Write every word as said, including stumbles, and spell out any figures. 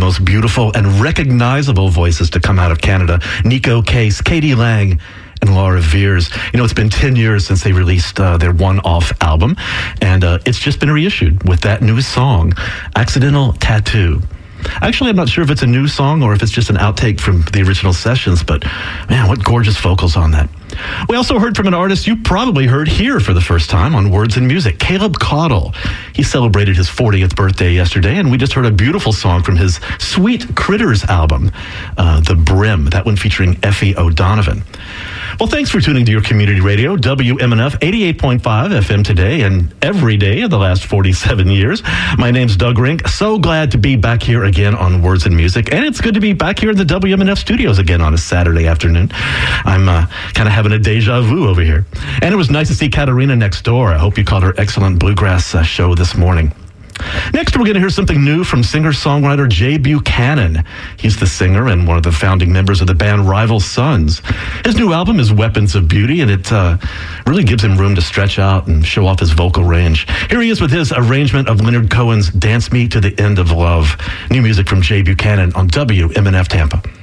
most beautiful and recognizable voices to come out of Canada. Nico Case, Katie Lang, and Laura Veers. You know, it's been ten years since they released uh, their one-off album, and uh, it's just been reissued with that new song, Accidental Tattoo. Actually, I'm not sure if it's a new song or if it's just an outtake from the original sessions, but man, what gorgeous vocals on that. We also heard from an artist you probably heard here for the first time on Words and Music, Caleb Caudle. He celebrated his fortieth birthday yesterday, and we just heard a beautiful song from his Sweet Critters album, uh, The Brim, that one featuring Effie O'Donovan. Well, thanks for tuning to your community radio, W M N F eighty-eight point five F M today and every day of the last forty-seven years. My name's Doug Rink. So glad to be back here again on Words and Music, and it's good to be back here in the W M N F studios again on a Saturday afternoon. I'm uh, kind of having a deja vu over here. And it was nice to see Katarina next door. I hope you caught her excellent bluegrass uh, show this morning. Next, we're going to hear something new from singer-songwriter Jay Buchanan. He's the singer and one of the founding members of the band Rival Sons. His new album is Weapons of Beauty, and it uh, really gives him room to stretch out and show off his vocal range. Here he is with his arrangement of Leonard Cohen's Dance Me to the End of Love. New music from Jay Buchanan on W M N F Tampa.